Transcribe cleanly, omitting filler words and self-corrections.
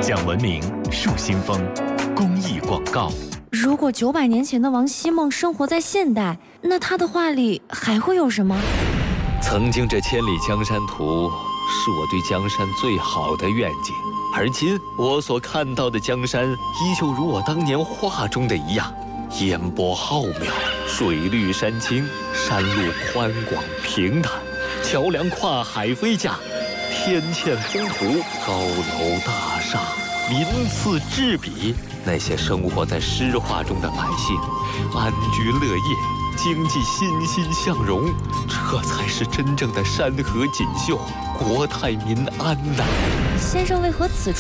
讲文明树新风公益广告。 如果900年前的王希孟生活在现代，那他的画里还会有什么？ 曾经这千里江山图是我对江山最好的愿景，而今我所看到的江山依旧如我当年画中的一样，烟波浩渺，水绿山青，山路宽广平坦，桥梁跨海飞架，天堑风图，高楼大厦，鳞次栉比。那些生活在诗画中的百姓，安居乐业，经济欣欣向荣，这才是真正的山河锦绣，国泰民安呐！ 先生为何此处